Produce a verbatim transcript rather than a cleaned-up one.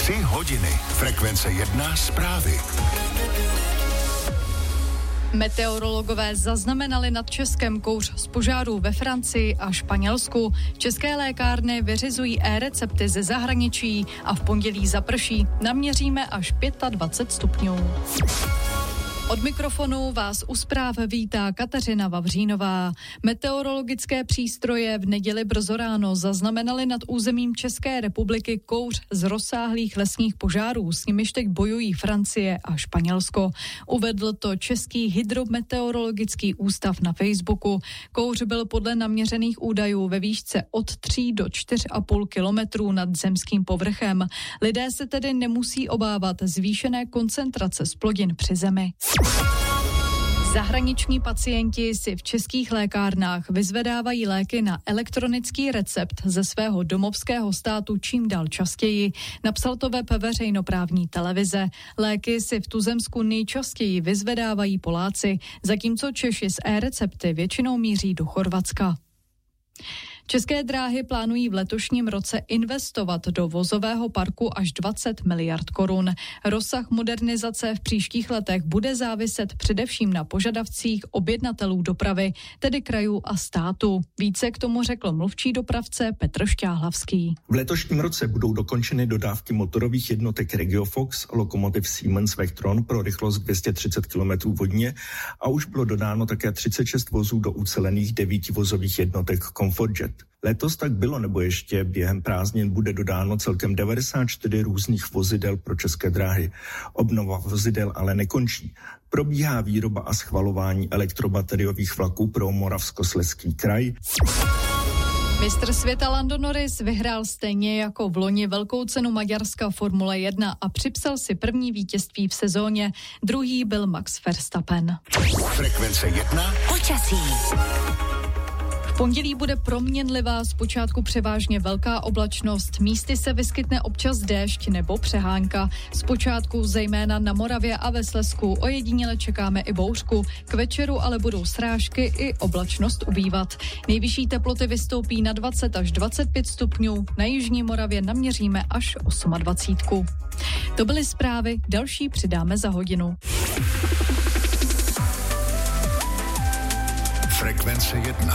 Tři hodiny. Frekvence jedna zprávy. Meteorologové zaznamenali nad Českem kouř z požárů ve Francii a Španělsku. České lékárny vyřizují e-recepty ze zahraničí a v pondělí zaprší. Naměříme až dvacet pět stupňů. Od mikrofonu vás u zpráv vítá Kateřina Vavřínová. Meteorologické přístroje v neděli brzo ráno zaznamenaly nad územím České republiky kouř z rozsáhlých lesních požárů, s nimiž teď bojují Francie a Španělsko. Uvedl to Český hydrometeorologický ústav na Facebooku. Kouř byl podle naměřených údajů ve výšce od tří do čtyř a půl kilometrů nad zemským povrchem. Lidé se tedy nemusí obávat zvýšené koncentrace zplodin při zemi. Zahraniční pacienti si v českých lékárnách vyzvedávají léky na elektronický recept ze svého domovského státu čím dál častěji. Napsal to web veřejnoprávní televize. Léky si v tuzemsku nejčastěji vyzvedávají Poláci, zatímco Češi s e-recepty většinou míří do Chorvatska. České dráhy plánují v letošním roce investovat do vozového parku až dvacet miliard korun. Rozsah modernizace v příštích letech bude záviset především na požadavcích objednatelů dopravy, tedy krajů a státu. Více k tomu řekl mluvčí dopravce Petr Šťáhlavský. V letošním roce budou dokončeny dodávky motorových jednotek Regiofox, lokomotiv Siemens Vectron pro rychlost dvě stě třicet kilometrů vodně a už bylo dodáno také třicet šest vozů do ucelených devíti vozových jednotek Comfortjet. Letos tak bylo, nebo ještě během prázdnin bude dodáno celkem devadesát čtyři různých vozidel pro České dráhy. Obnova vozidel ale nekončí. Probíhá výroba a schvalování elektrobateriových vlaků pro Moravskoslezský kraj. Mistr světa Lando Norris vyhrál stejně jako v loni velkou cenu Maďarska Formule jedna a připsal si první vítězství v sezóně. Druhý byl Max Verstappen. Frekvence jedna. Počasí. V pondělí bude proměnlivá, zpočátku převážně velká oblačnost, místy se vyskytne občas déšť nebo přehánka. Zpočátku zejména na Moravě a ve Slezsku ojediněle čekáme i bouřku, k večeru ale budou srážky i oblačnost ubývat. Nejvyšší teploty vystoupí na dvacet až dvacet pět stupňů, na jižní Moravě naměříme až dvacet osm. To byly zprávy, další přidáme za hodinu. Frekvence jedna.